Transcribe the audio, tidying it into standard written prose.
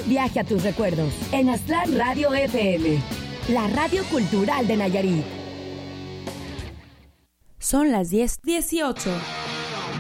Viaje a tus recuerdos en Aztlán Radio FM, la radio cultural de Nayarit. Son las 10:18.